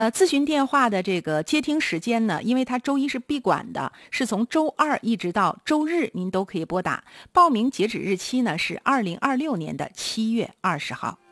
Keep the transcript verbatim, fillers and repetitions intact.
呃，咨询电话的这个接听时间呢，因为它周一是闭馆的，是从周二一直到周日，您都可以拨打。报名截止日期呢是二零二六年的七月二十号。